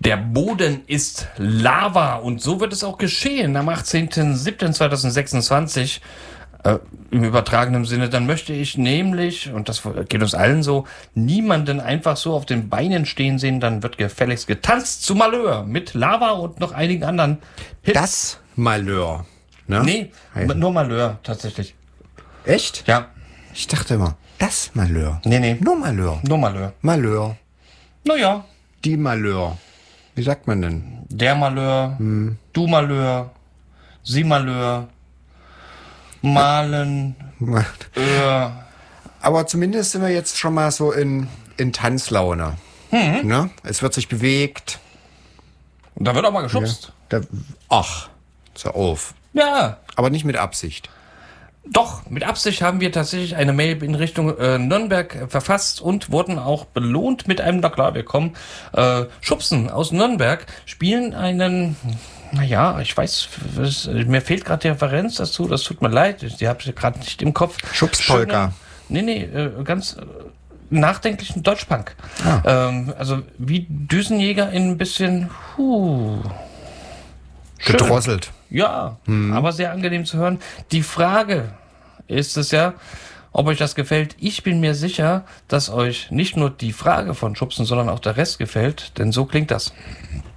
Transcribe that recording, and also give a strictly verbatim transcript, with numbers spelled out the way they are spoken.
Der Boden ist Lava und so wird es auch geschehen am achtzehnten siebten zweitausendsechsundzwanzig. Äh, im übertragenen Sinne, dann möchte ich nämlich, und das geht uns allen so, niemanden einfach so auf den Beinen stehen sehen, dann wird gefälligst getanzt zu Malheur mit Lava und noch einigen anderen Hits. Das Malheur, ne? Nee, Heißen. nur Malheur, tatsächlich. Echt? Ja. Ich dachte immer, das Malheur. Nee, nee. Nur Malheur. Nur Malheur. Malheur. Naja. Die Malheur. Wie sagt man denn? Der Malheur, hm. du Malheur, sie Malheur, malen, äh. Aber zumindest sind wir jetzt schon mal so in, in Tanzlaune. Hm. Ne? Es wird sich bewegt. Und da wird auch mal geschubst. Ja, da, ach, so auf. Ja. Aber nicht mit Absicht. Doch, mit Absicht haben wir tatsächlich eine Mail in Richtung äh, Nürnberg äh, verfasst und wurden auch belohnt mit einem, na klar, wir kommen, äh, Schubsen aus Nürnberg, spielen einen, naja, ich weiß, was, mir fehlt gerade die Referenz dazu, das tut mir leid, die habe ich gerade nicht im Kopf. Schubspolka. Nee, nee, äh, ganz äh, nachdenklichen Deutschpunk. Ah. Ähm, also wie Düsenjäger in ein bisschen, huh, schön. Gedrosselt. Ja, hm. aber sehr angenehm zu hören. Die Frage ist es ja, ob euch das gefällt. Ich bin mir sicher, dass euch nicht nur die Frage von Schubsen, sondern auch der Rest gefällt, denn so klingt das.